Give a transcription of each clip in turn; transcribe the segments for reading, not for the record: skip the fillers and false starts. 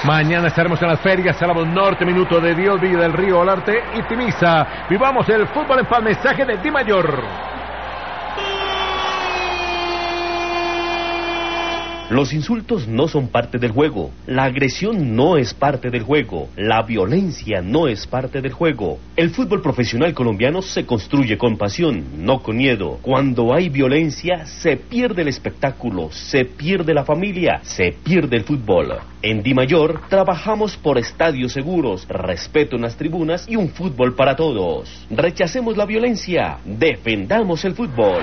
Mañana estaremos en las ferias, Salamos Norte, Minuto de Dios, Villa del Río, Olarte y Timisa. Vivamos el fútbol en paz, mensaje de Di Mayor. Los insultos no son parte del juego, la agresión no es parte del juego, la violencia no es parte del juego. El fútbol profesional colombiano se construye con pasión, no con miedo. Cuando hay violencia, se pierde el espectáculo, se pierde la familia, se pierde el fútbol. En Di Mayor trabajamos por estadios seguros, respeto en las tribunas y un fútbol para todos. Rechacemos la violencia, defendamos el fútbol.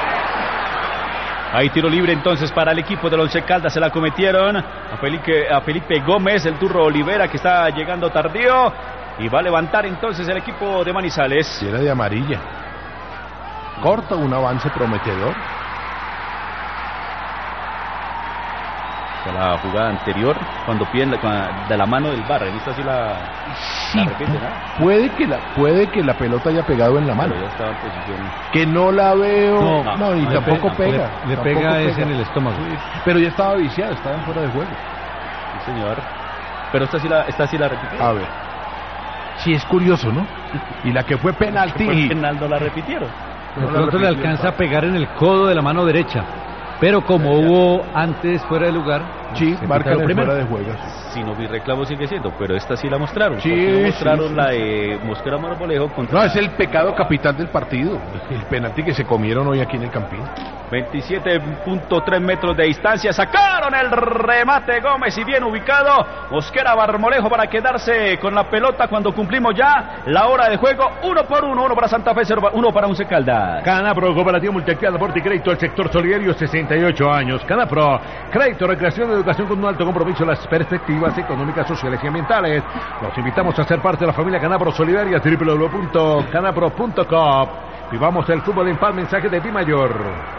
Hay tiro libre entonces para el equipo del Once Caldas, se la cometieron a Felipe Gómez, el Turro Olivera que está llegando tardío y va a levantar entonces el equipo de Manizales. Si era de amarilla. Corta un avance prometedor. La jugada anterior, cuando piden de la mano del VAR, en esta sí la repite, ¿no? Puede que la pelota haya pegado en la mano. Pero ya estaba en posición. Que no la veo. No, y tampoco pega. Le pega es en el estómago. Sí, pero ya estaba viciado, estaba en fuera de juego. Sí, señor. Pero esta sí la repitió. A ver. Sí, es curioso, ¿no? Y la que fue penalti. No la repitieron. De pronto le alcanza a pegar en el codo de la mano derecha. Pero como hubo antes fuera de lugar, sí, marca el fuera de juego. Si no, mi reclamo sigue siendo, pero esta sí la mostraron. Sí, no mostraron sí. La de Mosquera Marmolejo contra... No, es el pecado capital del partido. El penalti que se comieron hoy aquí en el Campín. 27.3 metros de distancia, sacaron el remate Gómez y bien ubicado Mosquera Marmolejo para quedarse con la pelota cuando cumplimos ya la hora de juego. 1 por 1, 1 para Santa Fe, 1 para Once Caldas. Canapro, Cooperativa Multiactiva, Deporte y Crédito, el sector solidario, 68 años. Canapro, crédito, recreación y educación con un alto compromiso en las perspectivas económicas, sociales y ambientales. Los invitamos a ser parte de la familia Canapro Solidaria, www.canapro.com. Vivamos el fútbol en paz, mensaje de Di Mayor.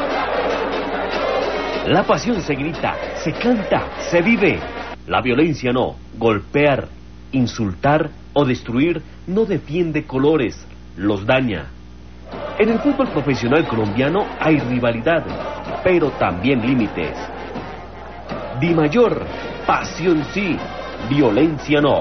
La pasión se grita, se canta, se vive. La violencia no. Golpear, insultar o destruir no defiende colores, los daña. En el fútbol profesional colombiano hay rivalidad, pero también límites. Di Mayor, pasión sí, violencia no.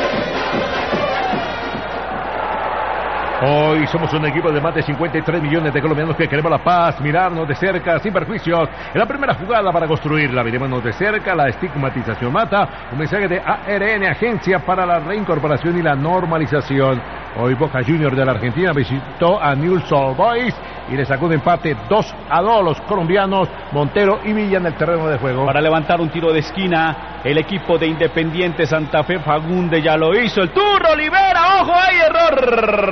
Hoy somos un equipo de más de 53 millones de colombianos que queremos la paz, mirarnos de cerca, sin perjuicios. En la primera jugada para construirla, mirémonos de cerca, la estigmatización mata. Un mensaje de ARN, Agencia para la Reincorporación y la Normalización. Hoy Boca Juniors de la Argentina visitó a Newell's Old Boys y le sacó un empate 2-2 los colombianos Montero y Villa en el terreno de juego. Para levantar un tiro de esquina, el equipo de Independiente Santa Fe, Fagunde ya lo hizo, el Turro Olivera, ojo, hay error.